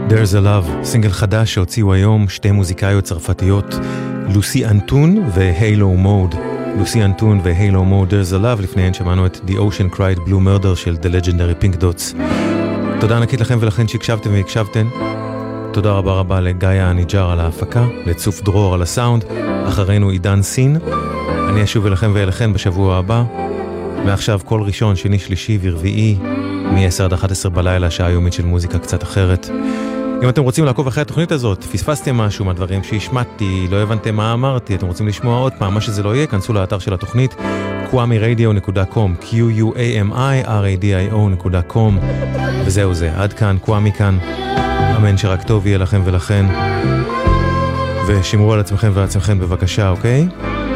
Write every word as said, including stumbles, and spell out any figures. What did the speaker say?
There's a Love, סינגל חדש שהוציאו היום שתי מוזיקאיות צרפתיות, לוסי אנטון והיילו מוד. לוסי אנטון והיילו מוד, There's a Love, לפניהן שמענו את The Ocean Cried Blue Murder של The Legendary Pink Dots. תודה ענקית לכם ולכן שהקשבתם והקשבתן. תודה רבה רבה לגיא הניג'ר על ההפקה, לצוף דרור על הסאונד, אחרינו עידן סין. אני אשוב אליכם ואליכן בשבוע הבא, ועכשיו כל ראשון, שני, שלישי ורביעי, מ-עשר עד אחת עשרה בלילה, שעה יומית של מוזיקה קצת אחרת. אם אתם רוצים לעקוב אחרי התוכנית הזאת, פספסתם משהו מהדברים שהשמעתי, לא הבנתם מה אמרתי, אתם רוצים לשמוע עוד פעם, מה שזה לא יהיה, כנסו לאתר של התוכנית, קוואמי רדיו דוט קום, קיו יו איי אם איי אר איי די איי או דוט קום, וזהו זה, עד כאן, קוואמי כאן, אמן שרק טוב יהיה לכם ולכן, ושמרו על עצמכם ועל עצמכם בבקשה, אוקיי?